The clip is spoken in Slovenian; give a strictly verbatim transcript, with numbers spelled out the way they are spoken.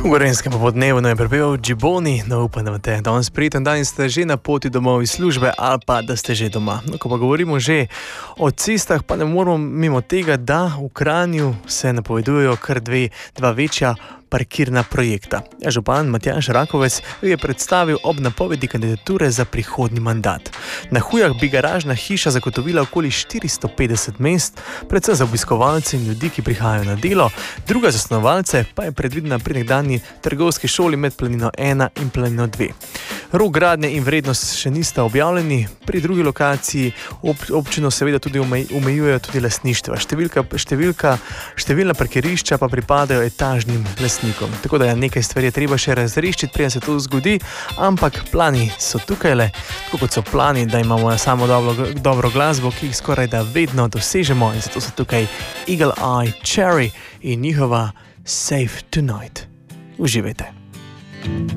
V Gorenskem popoldnevu je prepel Džiboni, no upam, da imate danes prijeten dan in ste že na poti domov iz službe ali pa da ste že doma. No, ko pa govorimo že o cestah, pa ne moramo mimo tega, da v Kranju se napovedujejo kar dve, dva večja parkirna projekta. Ja, župan Matjaž Rakovec je predstavil ob napovedi kandidature za prihodnji mandat. Na Hujah bi garažna hiša zagotovila okoli štiristo petdeset mest, predvsem za obiskovalce in ljudi, ki prihajajo na delo, druga za stanovalce pa je predvidena pri nekdanji trgovski šoli med Planino ena in Planino dve. Rok gradnje in vrednost še nista objavljeni, pri drugi lokaciji ob, občino seveda tudi omejujejo tudi lastništva. Številka, številka, številna parkirišča pa pripadajo etažnim lastnikom. Tako da je nekaj stvari treba še razrešiti, preden se to zgodi, ampak plani so tukajle, tako kot so plani, da imamo samo dobro, dobro glasbo, ki jih skoraj da vedno dosežemo, in zato so tukaj Eagle Eye Cherry in njihova Safe Tonight. Uživajte.